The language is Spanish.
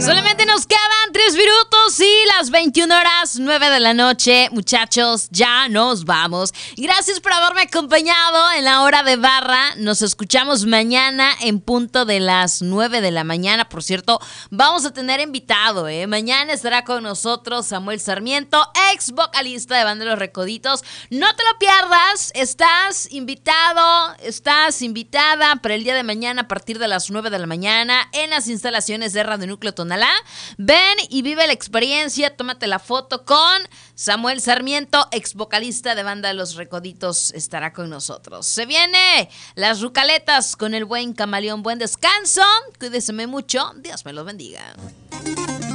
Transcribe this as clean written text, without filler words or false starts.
Solamente nos quedan 3 minutos y las 21:09 de la noche. Muchachos, ya nos vamos. Gracias por haberme acompañado en la hora de barra. Nos escuchamos mañana en punto de las 9 de la mañana. Por cierto, vamos a tener invitado, ¿eh? Mañana estará con nosotros Samuel Sarmiento, ex vocalista de Banda Los Recoditos. No te lo pierdas. Estás invitado, estás invitada para el día de mañana a partir de las 9 de la mañana en las instalaciones de Radio Núcleo Tonalá. Ven y vive la experiencia, tómate la foto con Samuel Sarmiento, ex vocalista de Banda Los Recoditos, estará con nosotros. Se viene Las Rucaletas con el buen Camaleón. Buen descanso, cuídese mucho, Dios me los bendiga.